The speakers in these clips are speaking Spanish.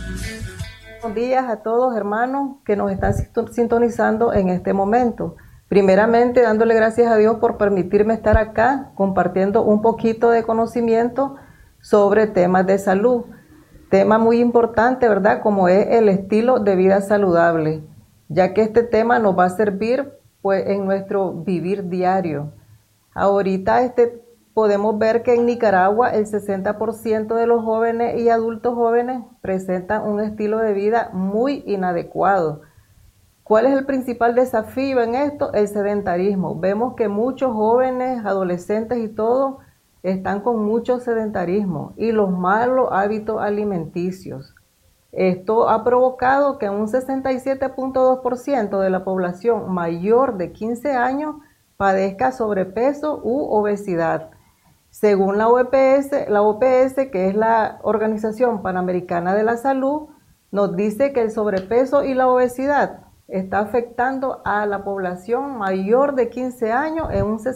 Buenos días a todos hermanos que nos están sintonizando en este momento. Primeramente dándole gracias a Dios por permitirme estar acá compartiendo un poquito de conocimiento sobre temas de salud. Tema muy importante, ¿verdad? Como es el estilo de vida saludable, ya que este tema nos va a servir pues en nuestro vivir diario. Ahorita podemos ver que en Nicaragua el 60% de los jóvenes y adultos jóvenes presentan un estilo de vida muy inadecuado. ¿Cuál es el principal desafío en esto? El sedentarismo. Vemos que muchos jóvenes, adolescentes y todo están con mucho sedentarismo y los malos hábitos alimenticios. Esto ha provocado que un 67.2% de la población mayor de 15 años padezca sobrepeso u obesidad. Según la OPS, que es la Organización Panamericana de la Salud, nos dice que el sobrepeso y la obesidad está afectando a la población mayor de 15 años en un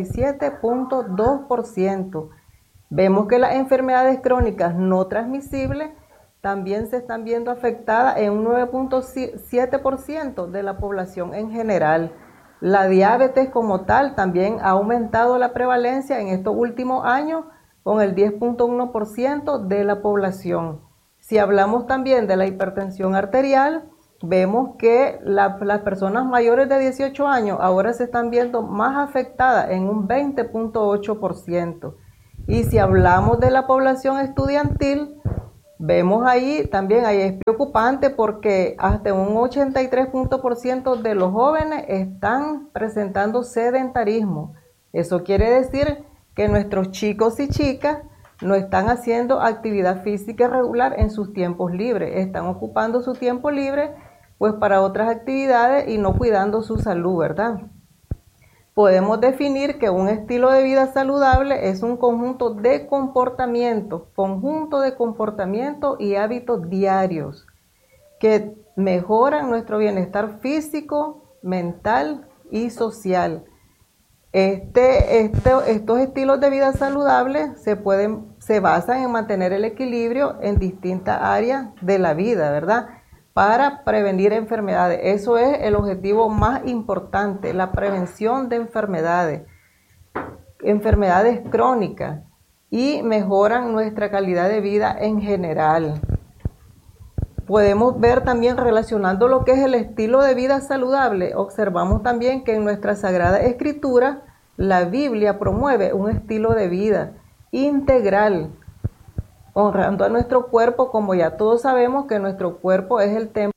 67.2%. Vemos que las enfermedades crónicas no transmisibles también se están viendo afectadas en un 9.7% de la población en general. La diabetes como tal también ha aumentado la prevalencia en estos últimos años con el 10.1% de la población. Si hablamos también de la hipertensión arterial, vemos que las personas mayores de 18 años ahora se están viendo más afectadas en un 20.8%. Y si hablamos de la población estudiantil, vemos ahí también, ahí es preocupante porque hasta un 83% de los jóvenes están presentando sedentarismo. Eso quiere decir que nuestros chicos y chicas no están haciendo actividad física regular en sus tiempos libres, están ocupando su tiempo libre pues para otras actividades y no cuidando su salud, ¿verdad? Podemos definir que un estilo de vida saludable es un conjunto de comportamientos y hábitos diarios que mejoran nuestro bienestar físico, mental y social. Estos estilos de vida saludables se basan en mantener el equilibrio en distintas áreas de la vida, ¿verdad? Para prevenir enfermedades. Eso es el objetivo más importante, la prevención de enfermedades crónicas y mejoran nuestra calidad de vida en general. Podemos ver también relacionando lo que es el estilo de vida saludable, observamos también que en nuestra Sagrada Escritura la Biblia promueve un estilo de vida integral, honrando a nuestro cuerpo, como ya todos sabemos que nuestro cuerpo es el templo